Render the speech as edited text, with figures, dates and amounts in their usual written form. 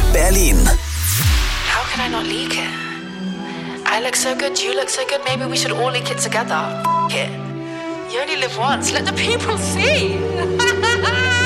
Berlin. How can I not leak it? I look so good, you look so good, maybe we should all leak it together. It. You only live once, let the people see.